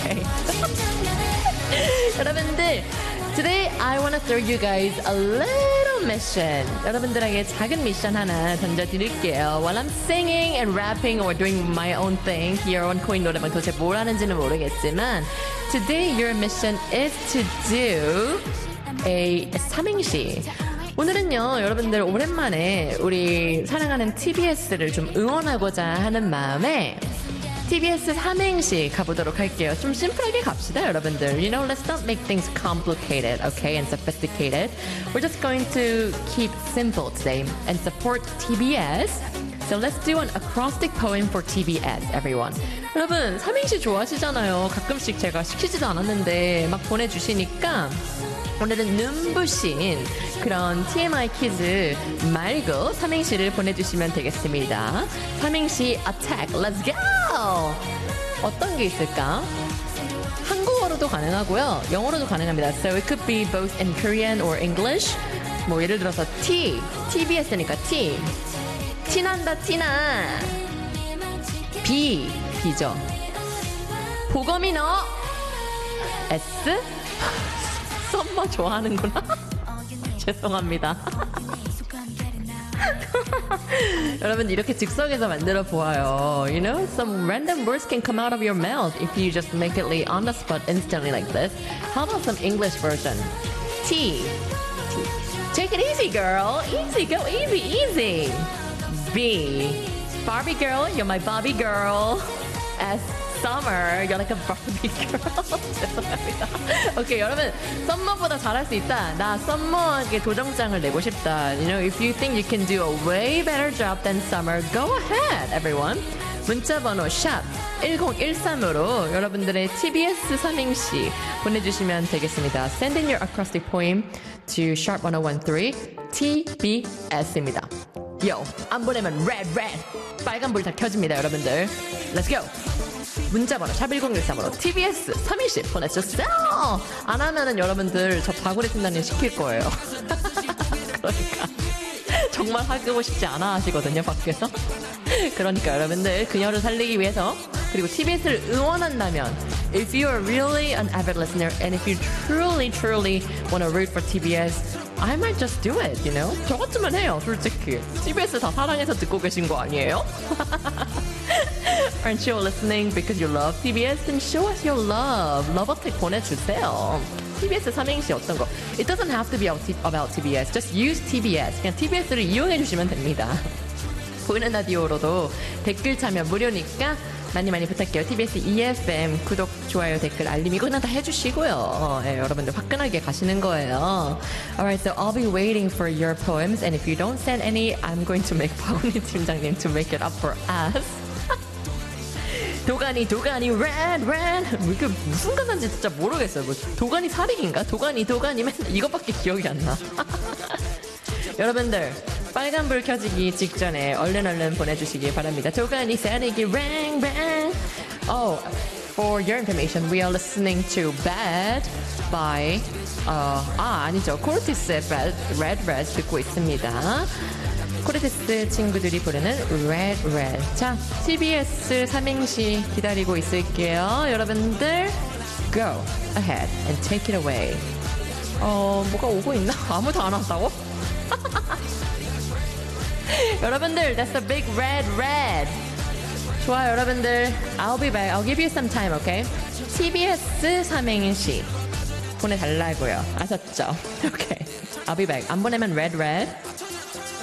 Okay. 여러분들, today I want to throw you guys a little mission. 여러분들에게 작은 미션 하나 던져드릴게요. While I'm singing and rapping or doing my own thing here on 코인 노래방 도대체 뭘 하는지는 모르겠지만 today your mission is to do a 삼행시. 오늘은요, 여러분들 오랜만에 우리 사랑하는 TBS를 좀 응원하고자 하는 마음에 TBS 삼행시 가보도록 할게요. 좀 심플하게 갑시다, 여러분들. You know, let's not make things complicated, okay, and sophisticated. We're just going to keep simple today and support TBS. So let's do an acrostic poem for TBS, everyone. 여러분, 삼행시 좋아하시잖아요. 가끔씩 제가 시키지도 않았는데 막 보내주시니까 오늘은 눈부신 그런 TMI 퀴즈 말고 삼행시를 보내주시면 되겠습니다. 삼행시 attack, let's go! 어떤 게 있을까? 한국어로도 가능하고요. 영어로도 가능합니다. So it could be both in Korean or English. 뭐 예를 들어서 T, TBS니까 T. 티난다, 티나. B, B죠. 보검이 너. S. 썸머 좋아하는구나. 죄송합니다. 여러분 이렇게 즉석에서 만들어 보아요. You know, some random words can come out of your mouth if you just make it on the spot instantly like this. How about some English version? T. Take it easy, girl. Easy, go easy, easy. B. Barbie girl, you're my Barbie girl. S. Summer, you're like a Barbie girl. 죄송합니다. 오케이, 여러분, 썸머보다 잘할 수 있다. 나 썸머에게 도전장을 내고 싶다. You know, if you think you can do a way better job than Summer, go ahead, everyone. 문자번호 샵 1013으로 여러분들의 TBS 삼행시 보내주시면 되겠습니다. Send in your acrostic poem to sharp 1013 TBS입니다. Yo, 안 보내면 red. 빨간불 다 켜집니다, 여러분들. Let's go. 문자번호 샵1013으로 TBS 3일씩 보내주세요. 안 하면은 여러분들 저 다구리 팀장님 시킬 거예요. 그러니까 정말 하고 싶지 않아 하시거든요, 밖에서. 그러니까 여러분들 그녀를 살리기 위해서 그리고 TBS를 응원한다면 if you are really an avid listener and if you truly want to root for TBS I might just do it, you know? 저 같으면 해요, 솔직히. TBS 다 사랑해서 듣고 계신 거 아니에요? Aren't you listening because you love TBS? Then show us your love. Love attack 보내주세요. TBS 삼행시 어떤 거? It doesn't have to be about TBS. Just use TBS. 그냥 TBS를 이용해 주시면 됩니다. 보이는 라디오로도 댓글 참여 무료니까 많이 부탁해요. TBS EFM 구독, 좋아요, 댓글, 알림 이거 그냥 다 해주시고요. 네, 여러분들 화끈하게 가시는 거예요. Alright, so I'll be waiting for your poems and if you don't send any, I'm going to make 박은희 팀장님 to make it up for us. 도가니, red. 이게 무슨 가사인지 진짜 모르겠어요. 뭐 도가니 살인인가? 도가니 맨날 이것밖에 기억이 안 나. 여러분들 빨간불 켜지기 직전에 얼른 보내주시기 바랍니다. 도가니 살인기 ring. Oh, for your information, we are listening to Bad by 아니죠. 코르티스의 Red 듣고 있습니다. 코르티스 친구들이 부르는 Red. 자, TBS 삼행시 기다리고 있을게요. 여러분들 go ahead and take it away. 뭐가 오고 있나? 아무도 안 왔다고? 여러분들, that's a big red. 좋아요, 여러분들. I'll be back. I'll give you some time, okay? TBS 삼행시 보내달라고요. 아셨죠? Okay. I'll be back. 안 보내면 red.